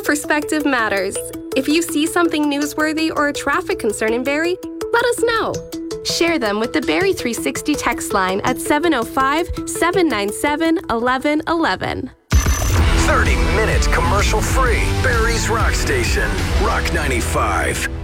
perspective matters. If you see something newsworthy or a traffic concern in Barrie, let us know. Share them with the Barrie 360 text line at 705-797-1111. 30 minutes commercial free. Barrie's Rock Station. Rock 95.